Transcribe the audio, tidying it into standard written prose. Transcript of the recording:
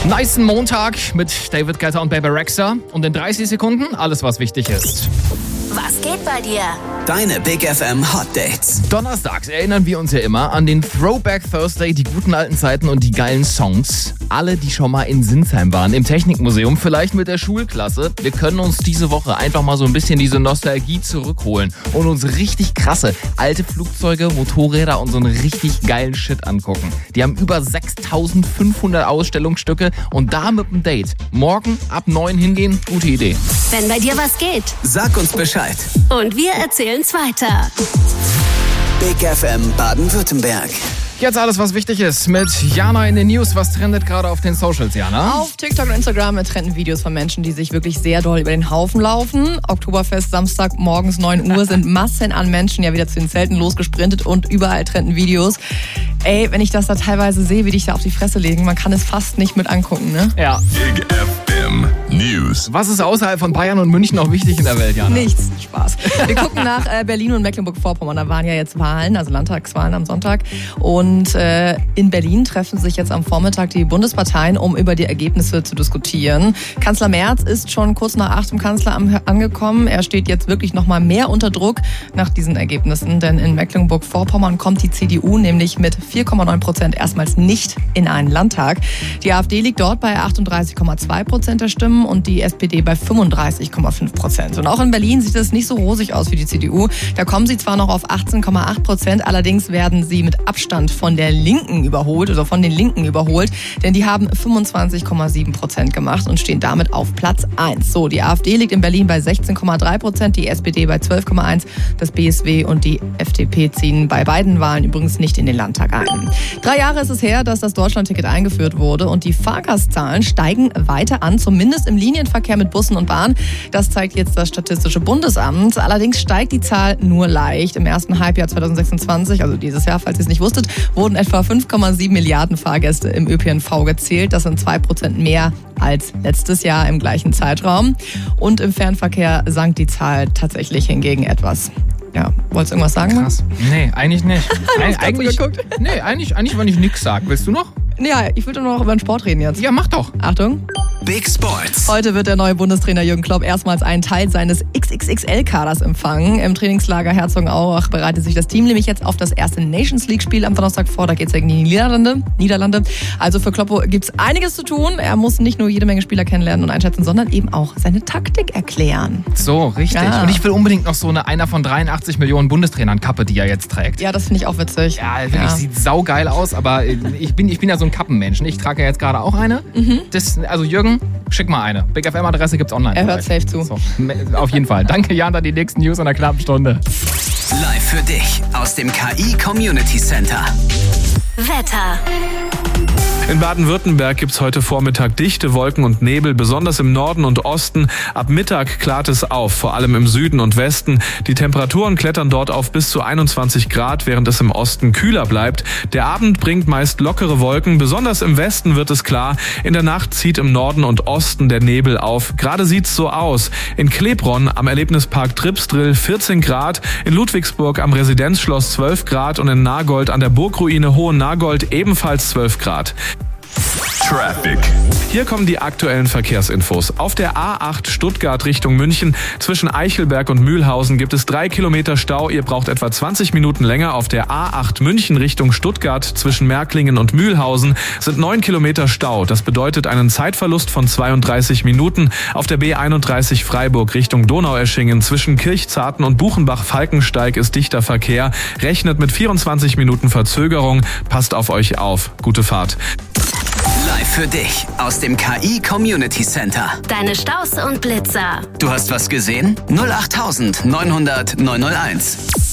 Nicen Montag mit David Guetta und Bebe Rexha. Und in 30 Sekunden alles, was wichtig ist. Was geht bei dir? Deine Big FM Hot Dates. Donnerstags erinnern wir uns ja immer an den Throwback Thursday, die guten alten Zeiten und die geilen Songs. Alle, die schon mal in Sinsheim waren, im Technikmuseum, vielleicht mit der Schulklasse. Wir können uns diese Woche einfach mal so ein bisschen diese Nostalgie zurückholen und uns richtig krasse alte Flugzeuge, Motorräder und so einen richtig geilen Shit angucken. Die haben über 6500 Ausstellungsstücke und da mit dem Date. Morgen ab 9 hingehen, gute Idee. Wenn bei dir was geht. Sag uns Bescheid. Und wir erzählen's weiter. Big FM Baden-Württemberg. Jetzt alles, was wichtig ist mit Jana in den News. Was trendet gerade auf den Socials, Jana? Auf TikTok und Instagram trenden Videos von Menschen, die sich wirklich sehr doll über den Haufen laufen. Oktoberfest Samstag morgens 9 Uhr sind Massen an Menschen ja wieder zu den Zelten losgesprintet und überall trenden Videos. Ey, wenn ich das da teilweise sehe, wie die sich da auf die Fresse legen, man kann es fast nicht mit angucken, ne? Ja. Big FM News. Was ist außerhalb von Bayern und München noch wichtig in der Welt, Jana? Nichts. Spaß. Wir gucken nach Berlin und Mecklenburg-Vorpommern. Da waren ja jetzt Wahlen, also Landtagswahlen am Sonntag. Und in Berlin treffen sich jetzt am Vormittag die Bundesparteien, um über die Ergebnisse zu diskutieren. Kanzler Merz ist schon kurz nach 8 im Kanzleramt angekommen. Er steht jetzt wirklich noch mal mehr unter Druck nach diesen Ergebnissen. Denn in Mecklenburg-Vorpommern kommt die CDU nämlich mit 4,9% erstmals nicht in einen Landtag. Die AfD liegt dort bei 38,2% der Stimmen und die SPD bei 35,5%. Und auch in Berlin sieht es nicht so rosig aus wie die CDU. Da kommen sie zwar noch auf 18,8%, allerdings werden sie mit Abstand von der Linken überholt, oder von den Linken überholt, denn die haben 25,7% gemacht und stehen damit auf Platz 1. So, die AfD liegt in Berlin bei 16,3%, die SPD bei 12,1%, das BSW und die FDP ziehen bei beiden Wahlen übrigens nicht in den Landtag ein. 3 Jahre ist es her, dass das Deutschlandticket eingeführt wurde und die Fahrgastzahlen steigen weiter an, zumindest im Linienverkehr mit Bussen und Bahn. Das zeigt jetzt das Statistische Bundesamt. Allerdings steigt die Zahl nur leicht. Im ersten Halbjahr 2026, also dieses Jahr, falls ihr es nicht wusstet, wurden etwa 5,7 Milliarden Fahrgäste im ÖPNV gezählt. Das sind 2% mehr als letztes Jahr im gleichen Zeitraum. Und im Fernverkehr sank die Zahl tatsächlich hingegen etwas. Ja, wolltest du irgendwas sagen? Krass. Nee, eigentlich nicht. Eigentlich geguckt. Nee, eigentlich, wenn ich nichts sage. Willst du noch? Ja, ich würde nur noch über den Sport reden jetzt. Ja, mach doch. Achtung. Big Sports. Heute wird der neue Bundestrainer Jürgen Klopp erstmals einen Teil seines XXXL-Kaders empfangen. Im Trainingslager Herzogenaurach bereitet sich das Team nämlich jetzt auf das erste Nations-League-Spiel am Donnerstag vor. Da geht es gegen die Niederlande. Also für Kloppo gibt es einiges zu tun. Er muss nicht nur jede Menge Spieler kennenlernen und einschätzen, sondern eben auch seine Taktik erklären. So, richtig. Ja. Und ich will unbedingt noch so einer von 83 Millionen Bundestrainern-Kappe, die er jetzt trägt. Ja, das finde ich auch witzig. Ja, wirklich, sieht saugeil aus, aber ich bin ja so ein Kappenmensch. Ich trage ja jetzt gerade auch eine. Also Jürgen, schick mal eine. Big FM-Adresse gibt's online. Er hört safe zu. So, auf jeden Fall. Danke, Jana, die nächsten News in einer knappen Stunde. Live für dich aus dem KI Community Center. Wetter. In Baden-Württemberg gibt's heute Vormittag dichte Wolken und Nebel, besonders im Norden und Osten. Ab Mittag klart es auf, vor allem im Süden und Westen. Die Temperaturen klettern dort auf bis zu 21 Grad, während es im Osten kühler bleibt. Der Abend bringt meist lockere Wolken, besonders im Westen wird es klar. In der Nacht zieht im Norden und Osten der Nebel auf. Gerade sieht's so aus. In Klebronn am Erlebnispark Tripsdrill 14 Grad, in Ludwigsburg am Residenzschloss 12 Grad und in Nagold an der Burgruine Hohen Nagold ebenfalls 12 Grad. Traffic. Hier kommen die aktuellen Verkehrsinfos. Auf der A8 Stuttgart Richtung München zwischen Eichelberg und Mühlhausen gibt es 3 Kilometer Stau. Ihr braucht etwa 20 Minuten länger. Auf der A8 München Richtung Stuttgart zwischen Märklingen und Mühlhausen sind 9 Kilometer Stau. Das bedeutet einen Zeitverlust von 32 Minuten. Auf der B31 Freiburg Richtung Donaueschingen zwischen Kirchzarten und Buchenbach-Falkensteig ist dichter Verkehr. Rechnet mit 24 Minuten Verzögerung. Passt auf euch auf. Gute Fahrt. Live für dich aus dem KI Community Center. Deine Staus und Blitzer. Du hast was gesehen? 08900 901.